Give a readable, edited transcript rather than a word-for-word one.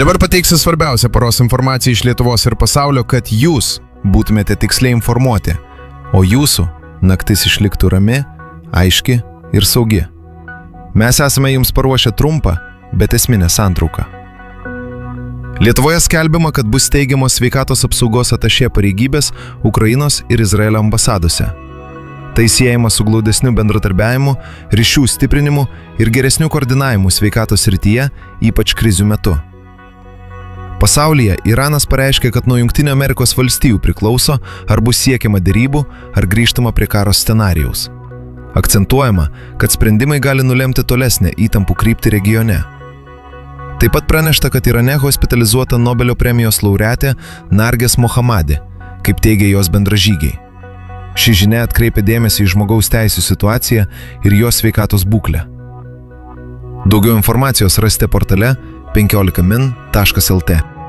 Dabar pateiksiu svarbiausią paros informaciją iš Lietuvos ir pasaulio, kad jūs būtumėte tiksliai informuoti, o jūsų naktis išliktų rami, aiški ir saugi. Mes esame jums paruošę trumpą, bet esminę santrauką. Lietuvoje skelbiama, kad bus steigiamos sveikatos apsaugos atašė pareigybės Ukrainos ir Izraelio ambasadose. Tai siejama su glaudesniu bendradarbiavimu, ryšių stiprinimu ir geresniu koordinavimu sveikatos srityje, ypač krizių metu. Pasaulyje Iranas pareiškė, kad nuo Jungtinių Amerikos valstijų priklauso, ar bus siekiama derybų, ar grįžtama prie karo scenarijaus. Akcentuojama, kad sprendimai gali nulemti tolesnę įtampų kryptį regione. Taip pat pranešta, kad Irane hospitalizuota Nobelio premijos laureatė Narges Mohammadi, kaip teigia jos bendražygiai. Ši žinia atkreipia dėmesį į žmogaus teisių situaciją ir jos sveikatos būklę. Daugiau informacijos rasite portale 15min.lt.